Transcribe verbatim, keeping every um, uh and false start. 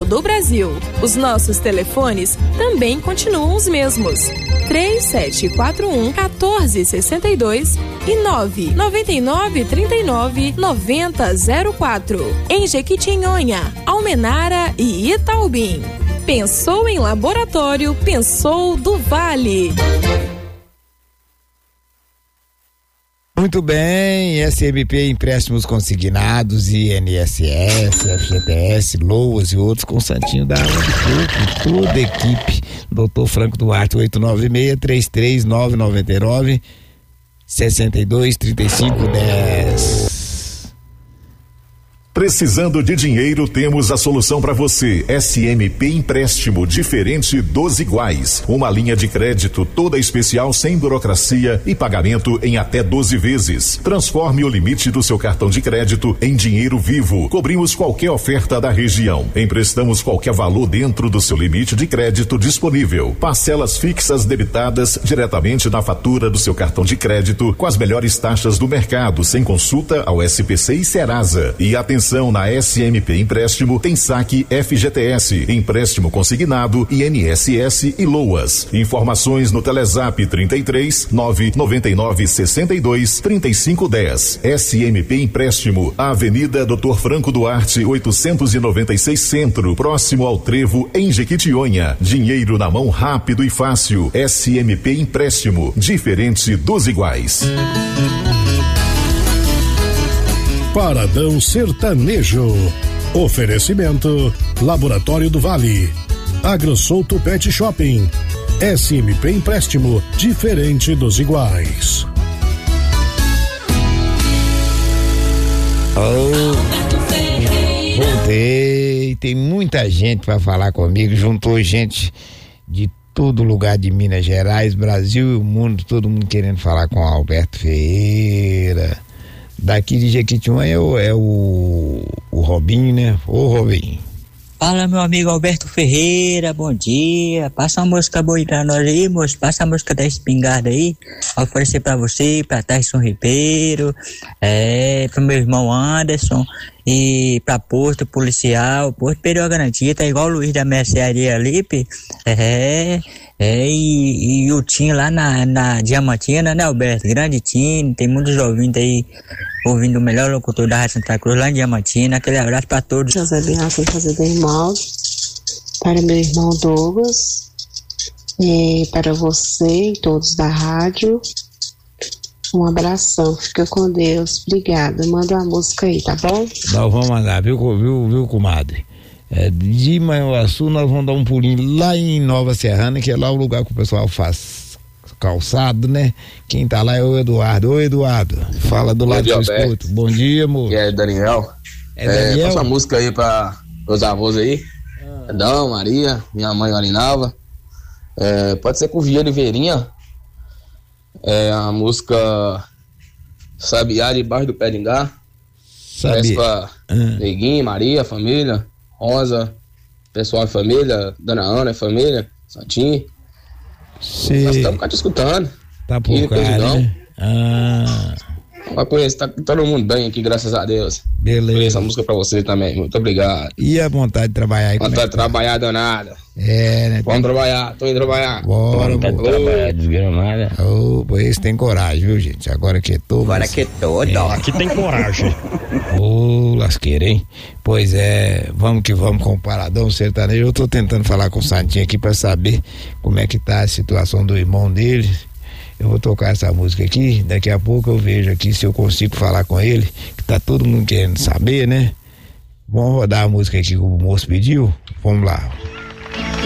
do Brasil. Os nossos telefones também continuam os mesmos. três sete quatro um, um quatro seis dois e nove nove nove três nove nove zero zero quatro. Em Jequitinhonha, Almenara e Itaubim. Pensou em laboratório, pensou do Vale. Muito bem, S M P Empréstimos Consignados, I N S S, F G T S, Loas e outros com Santinho da Água de Coco, toda a equipe. doutor Franco Duarte, oito nove seis, três três nove nove nove, seis dois três cinco um zero. Precisando de dinheiro, temos a solução para você. S M P Empréstimo, diferente dos iguais. Uma linha de crédito toda especial, sem burocracia e pagamento em até doze vezes. Transforme o limite do seu cartão de crédito em dinheiro vivo. Cobrimos qualquer oferta da região. Emprestamos qualquer valor dentro do seu limite de crédito disponível. Parcelas fixas debitadas diretamente na fatura do seu cartão de crédito, com as melhores taxas do mercado, sem consulta ao S P C e Serasa. E atenção, na S M P Empréstimo tem saque F G T S, empréstimo consignado, I N S S e Loas. Informações no Telezap trinta e três, nove nove nove, sessenta e dois, trinta e cinco dez. S M P Empréstimo, Avenida doutor Franco Duarte, oitocentos e noventa e seis Centro, próximo ao Trevo, em Jequitinhonha. Dinheiro na mão rápido e fácil. S M P Empréstimo, diferente dos iguais. Paradão Sertanejo. Oferecimento Laboratório do Vale, AgroSouto Pet Shopping, S M P Empréstimo, diferente dos iguais. Oh, voltei, tem muita gente para falar comigo, juntou gente de todo lugar de Minas Gerais, Brasil e o mundo, todo mundo querendo falar com Alberto Ferreira. Daqui de Jequitinhonha é o, é o, o Robinho, né? Ô Robinho. Fala, meu amigo Alberto Ferreira, bom dia. Passa uma música boa aí pra nós aí, moço. Passa a música da Espingarda aí. Vou oferecer pra você, pra Tyson Ribeiro, é, pro meu irmão Anderson e pra Posto Policial. Posto Perió Garantia, tá igual o Luiz da Mercearia ali, é. É, e, e o Tim lá na, na Diamantina, né, Alberto? Grande Tim, tem muitos ouvintes aí ouvindo o melhor locutor da Rádio Santa Cruz lá em Diamantina. Aquele abraço pra todos. José Bianca, Fazenda Irmão, para meu irmão Douglas, e para você e todos da rádio. Um abração, fica com Deus. Obrigada. Manda uma música aí, tá bom? Nós vamos mandar, viu, viu, viu comadre? É, de Manhuaçu nós vamos dar um pulinho lá em Nova Serrana, que é lá o lugar que o pessoal faz calçado, né? Quem tá lá é o Eduardo. Ô Eduardo, fala do lado do escuto. Bom dia, amor. E é Daniel. É, é Daniel? Passa uma música aí pra meus avós aí. Ah. Dão, Maria, minha mãe Marinalva. É, pode ser com o Vieira Veirinha. É a música Sabiá debaixo do pé de engá. Parece pra ah. Neguinho, Maria, família. Rosa, pessoal de família, Dona Ana, família, Santinho. Sim. Nós estamos cá te escutando. Tá por cá, né? Ah. Mas conheço, tá todo mundo bem aqui, graças a Deus. Beleza. Conheço a música pra você também, muito obrigado. E a vontade de trabalhar aí? Vontade de trabalhar danada. É, né? Vamos tem... trabalhar, tô indo trabalhar. Bora, vontade de trabalhar, desgramada. Ô, pois tem coragem, viu, gente? Agora que é todo. Agora que é todo. É. Aqui tem coragem. Ô, lasqueira, hein? Pois é, vamos que vamos com o Paradão Sertanejo. Eu tô tentando falar com o Santinho aqui pra saber como é que tá a situação do irmão dele. Eu vou tocar essa música aqui, daqui a pouco eu vejo aqui se eu consigo falar com ele, que tá todo mundo querendo saber, né? Vamos rodar a música aqui que o moço pediu? Vamos lá.